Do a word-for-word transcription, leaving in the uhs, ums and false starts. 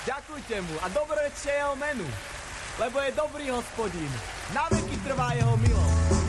Ďakujte mu a dobrečte jeho menu, lebo je dobrý hospodín. Na veky trvá jeho milosť.